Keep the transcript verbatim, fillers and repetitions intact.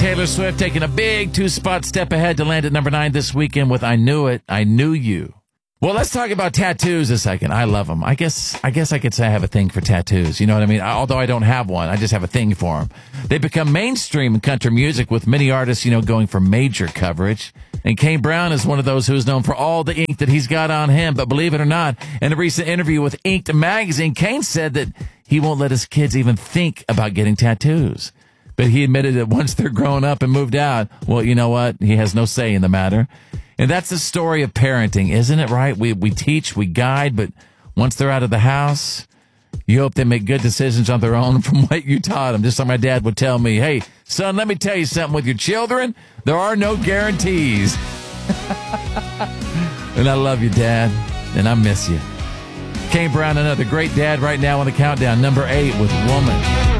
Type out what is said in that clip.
Taylor Swift taking a big two-spot step ahead to land at number nine this weekend with I Knew It, I Knew You. Well, let's talk about tattoos a second. I love them. I guess I guess I could say I have a thing for tattoos. You know what I mean? Although I don't have one, I just have a thing for them. They become mainstream in country music with many artists, you know, going for major coverage. And Kane Brown is one of those who is known for all the ink that he's got on him. But believe it or not, in a recent interview with Inked magazine, Kane said that he won't let his kids even think about getting tattoos. But he admitted that once they're grown up and moved out, well, you know what? He has no say in the matter. And that's the story of parenting, isn't it, right? We we teach, we guide, but once they're out of the house, you hope they make good decisions on their own from what you taught them. Just like my dad would tell me, hey, son, let me tell you something. With your children, there are no guarantees. And I love you, Dad, and I miss you. Kane Brown, another great dad right now on the countdown, number eight with Woman.